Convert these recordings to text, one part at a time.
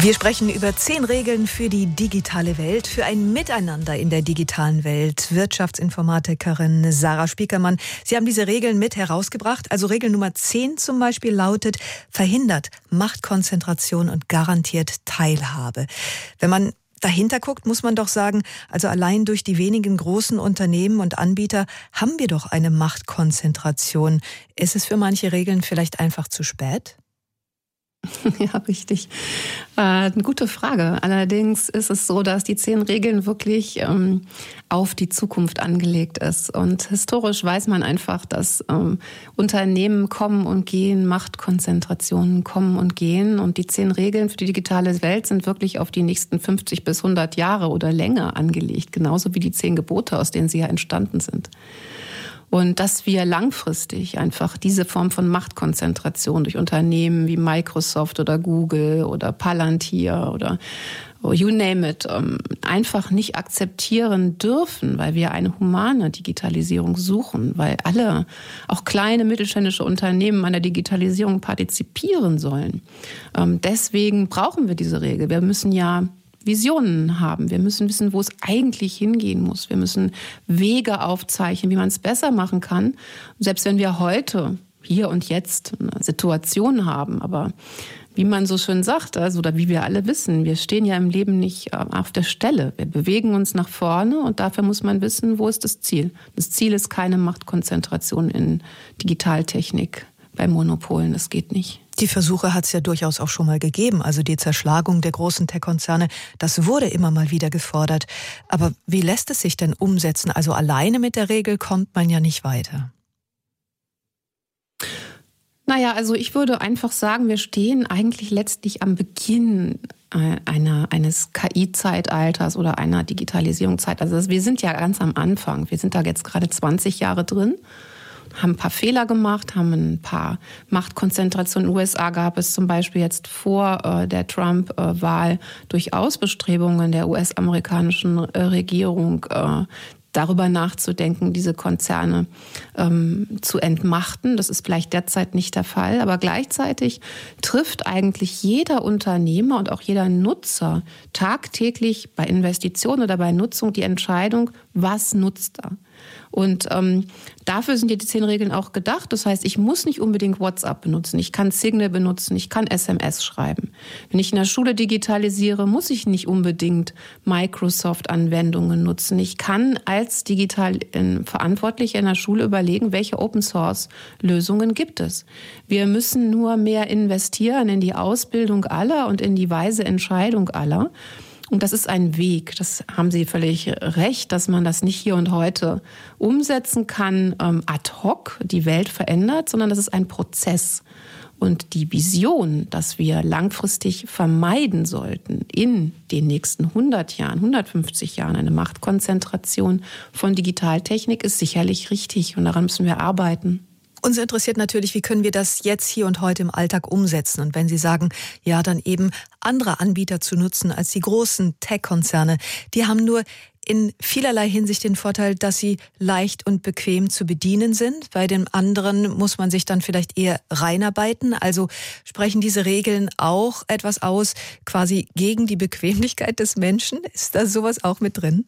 Wir sprechen über 10 Regeln für die digitale Welt, für ein Miteinander in der digitalen Welt. Wirtschaftsinformatikerin Sarah Spiekermann, Sie haben diese Regeln mit herausgebracht. Also Regel Nummer 10 zum Beispiel lautet, verhindert Machtkonzentration und garantiert Teilhabe. Wenn man dahinter guckt, muss man doch sagen, also allein durch die wenigen großen Unternehmen und Anbieter haben wir doch eine Machtkonzentration. Ist es für manche Regeln vielleicht einfach zu spät? Ja, richtig. Eine gute Frage. Allerdings ist es so, dass die 10 Regeln wirklich auf die Zukunft angelegt ist. Und historisch weiß man einfach, dass Unternehmen kommen und gehen, Machtkonzentrationen kommen und gehen. Und die 10 Regeln für die digitale Welt sind wirklich auf die nächsten 50 bis 100 Jahre oder länger angelegt. Genauso wie die 10 Gebote, aus denen sie ja entstanden sind. Und dass wir langfristig einfach diese Form von Machtkonzentration durch Unternehmen wie Microsoft oder Google oder Palantir oder you name it, einfach nicht akzeptieren dürfen, weil wir eine humane Digitalisierung suchen, weil alle, auch kleine mittelständische Unternehmen an der Digitalisierung partizipieren sollen. Deswegen brauchen wir diese Regel. Wir müssen ja Visionen haben. Wir müssen wissen, wo es eigentlich hingehen muss. Wir müssen Wege aufzeichnen, wie man es besser machen kann. Selbst wenn wir heute, hier und jetzt, eine Situation haben, aber wie man so schön sagt, also, oder wie wir alle wissen, wir stehen ja im Leben nicht auf der Stelle. Wir bewegen uns nach vorne und dafür muss man wissen, wo ist das Ziel. Das Ziel ist keine Machtkonzentration in Digitaltechnik bei Monopolen. Das geht nicht. Die Versuche hat es ja durchaus auch schon mal gegeben. Also die Zerschlagung der großen Tech-Konzerne, das wurde immer mal wieder gefordert. Aber wie lässt es sich denn umsetzen? Also alleine mit der Regel kommt man ja nicht weiter. Naja, also ich würde einfach sagen, wir stehen eigentlich letztlich am Beginn eines KI-Zeitalters oder einer Digitalisierungszeit. Also wir sind ja ganz am Anfang. Wir sind da jetzt gerade 20 Jahre drin. Haben ein paar Fehler gemacht, haben ein paar Machtkonzentrationen. In den USA gab es zum Beispiel jetzt vor der Trump-Wahl durchaus Bestrebungen der US-amerikanischen Regierung, darüber nachzudenken, diese Konzerne zu entmachten. Das ist vielleicht derzeit nicht der Fall, aber gleichzeitig trifft eigentlich jeder Unternehmer und auch jeder Nutzer tagtäglich bei Investitionen oder bei Nutzung die Entscheidung, was nutzt er. Und dafür sind ja die 10 Regeln auch gedacht. Das heißt, ich muss nicht unbedingt WhatsApp benutzen. Ich kann Signal benutzen, ich kann SMS schreiben. Wenn ich in der Schule digitalisiere, muss ich nicht unbedingt Microsoft-Anwendungen nutzen. Ich kann als Verantwortlicher in der Schule überlegen, welche Open-Source-Lösungen gibt es. Wir müssen nur mehr investieren in die Ausbildung aller und in die weise Entscheidung aller. Und das ist ein Weg, das haben Sie völlig recht, dass man das nicht hier und heute umsetzen kann, ad hoc die Welt verändert, sondern das ist ein Prozess. Und die Vision, dass wir langfristig vermeiden sollten, in den nächsten 100 Jahren, 150 Jahren eine Machtkonzentration von Digitaltechnik, ist sicherlich richtig und daran müssen wir arbeiten. Uns interessiert natürlich, wie können wir das jetzt hier und heute im Alltag umsetzen? Und wenn Sie sagen, ja, dann eben andere Anbieter zu nutzen als die großen Tech-Konzerne, die haben nur in vielerlei Hinsicht den Vorteil, dass sie leicht und bequem zu bedienen sind. Bei den anderen muss man sich dann vielleicht eher reinarbeiten. Also sprechen diese Regeln auch etwas aus, quasi gegen die Bequemlichkeit des Menschen? Ist da sowas auch mit drin?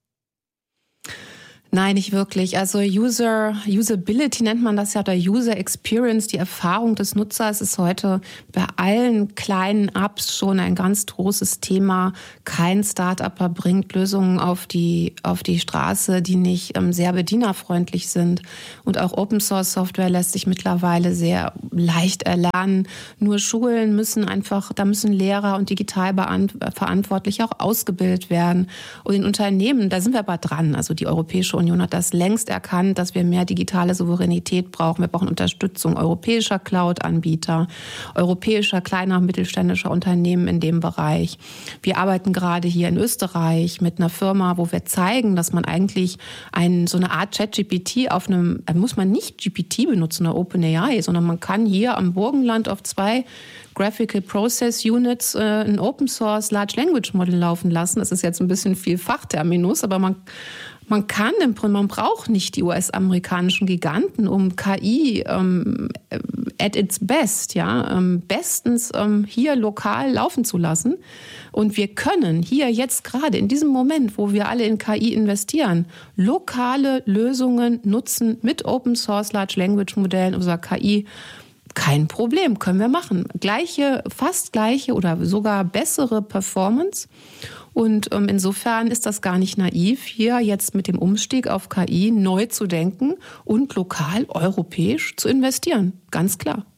Nein, nicht wirklich. Also Usability nennt man das ja, oder User Experience, die Erfahrung des Nutzers ist heute bei allen kleinen Apps schon ein ganz großes Thema. Kein Start-upper bringt Lösungen auf die Straße, die nicht sehr bedienerfreundlich sind. Und auch Open-Source-Software lässt sich mittlerweile sehr leicht erlernen. Nur Schulen da müssen Lehrer und Digitalverantwortliche auch ausgebildet werden. Und in Unternehmen, da sind wir aber dran. Also die Europäische Union hat das längst erkannt, dass wir mehr digitale Souveränität brauchen. Wir brauchen Unterstützung europäischer Cloud-Anbieter, europäischer kleiner und mittelständischer Unternehmen in dem Bereich. Wir arbeiten gerade hier in Österreich mit einer Firma, wo wir zeigen, dass man eigentlich so eine Art ChatGPT muss man nicht GPT benutzen oder OpenAI, sondern man kann hier am Burgenland auf 2 Graphical Process Units ein Open Source Large Language Model laufen lassen. Das ist jetzt ein bisschen viel Fachterminus, aber man Man braucht nicht die US-amerikanischen Giganten, um KI at its best, bestens hier lokal laufen zu lassen. Und wir können hier jetzt gerade in diesem Moment, wo wir alle in KI investieren, lokale Lösungen nutzen mit Open Source Large Language Modellen oder KI. Kein Problem, können wir machen. Fast gleiche oder sogar bessere Performance. Und insofern ist das gar nicht naiv, hier jetzt mit dem Umstieg auf KI neu zu denken und lokal, europäisch zu investieren. Ganz klar.